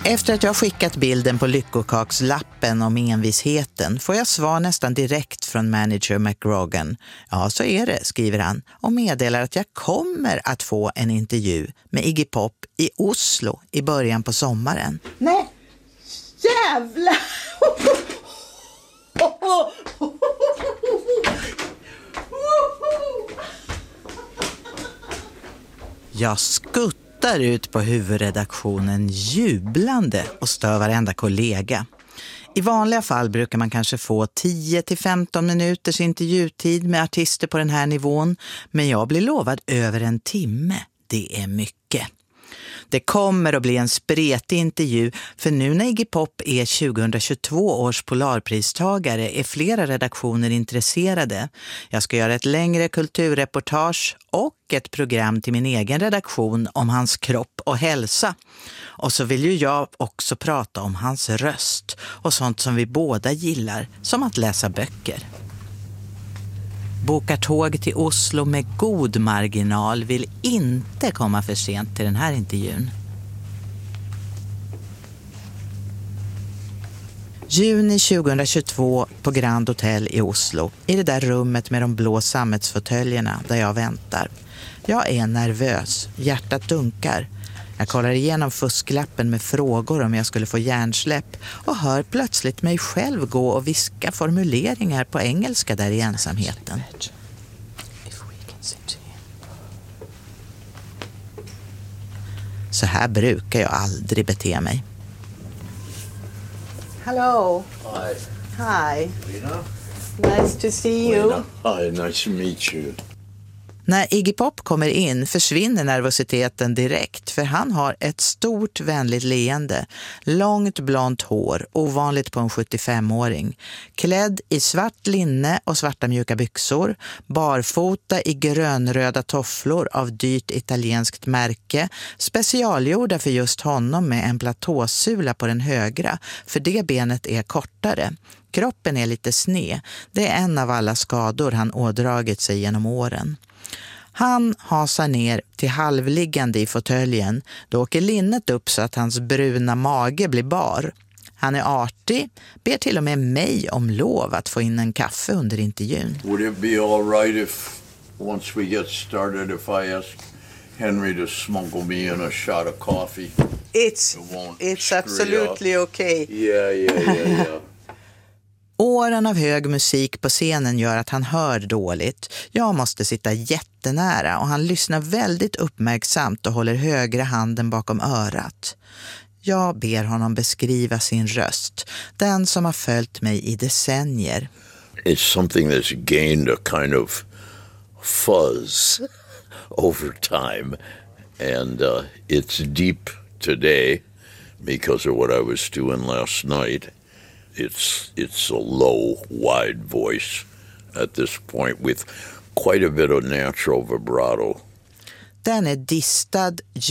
Efter att jag skickat bilden på lyckokakslappen om envisheten får jag svar nästan direkt från manager McGrogan. Ja, så är det, skriver han och meddelar att jag kommer att få en intervju med Iggy Pop i Oslo i början på sommaren. Nej, jävlar! Jag skuttar ut på huvudredaktionen jublande och stör varenda kollega. I vanliga fall brukar man kanske få 10-15 minuters intervjutid med artister på den här nivån, men jag blir lovad över en timme. Det är mycket. Det kommer att bli en spretig intervju, för nu när Iggy Pop är 2022 års polarpristagare är flera redaktioner intresserade. Jag ska göra ett längre kulturreportage och ett program till min egen redaktion om hans kropp och hälsa. Och så vill ju jag också prata om hans röst och sånt som vi båda gillar, som att läsa böcker. Bokar tåg till Oslo med god marginal, vill inte komma för sent till den här intervjun. Juni 2022 på Grand Hotel i Oslo, i det där rummet med de blå sammetsfåtöljerna där jag väntar. Jag är nervös, hjärtat dunkar. Jag kollar igenom fusklappen med frågor om jag skulle få hjärnsläpp och hör plötsligt mig själv gå och viska formuleringar på engelska där i ensamheten. Så här brukar jag aldrig bete mig. Hello. Hi. Hi. Lena? Nice to see you. Lena. Hi, nice to meet you. När Iggy Pop kommer in försvinner nervositeten direkt, för han har ett stort vänligt leende, långt blont hår, ovanligt på en 75-åring, klädd i svart linne och svarta mjuka byxor, barfota i grönröda tofflor av dyrt italienskt märke, specialgjorda för just honom med en platåsula på den högra, för det benet är kortare. Kroppen är lite sned, det är en av alla skador han ådragit sig genom åren. Han hasar ner till halvliggande i fåtöljen. Då åker linnet upp så att hans bruna mage blir bar. Han är artig, ber till och med mig om lov att få in en kaffe under intervjun. Would it be all right if, once we get started, if I ask Henry to smuggle me in a shot of coffee? It's absolutely okay. Yeah. Åren av hög musik på scenen gör att han hör dåligt. Jag måste sitta jättenära och han lyssnar väldigt uppmärksamt och håller högra handen bakom örat. Jag ber honom beskriva sin röst, den som har följt mig i decennier. It's something that's gained a kind of fuzz over time, and it's deep today because of what I was doing last night. It's a low, wide voice at this point with quite a bit of natural vibrato. Den är distad,